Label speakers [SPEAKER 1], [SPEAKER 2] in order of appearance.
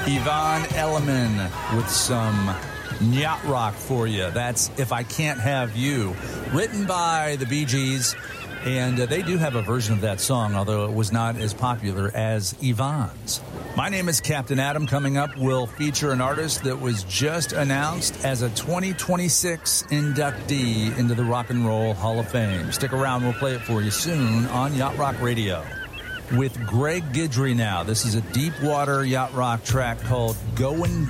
[SPEAKER 1] Yvonne Elliman with some yacht rock for you. That's If I Can't Have You, written by the Bee Gees. And they do have a version of that song, although it was not as popular as Yvonne's. My name is Captain Adam. Coming up, we'll feature an artist that was just announced as a 2026 inductee into the Rock and Roll Hall of Fame. Stick around. We'll play it for you soon on Yacht Rock Radio. With Greg Guidry now. This is a deep water yacht rock track called Going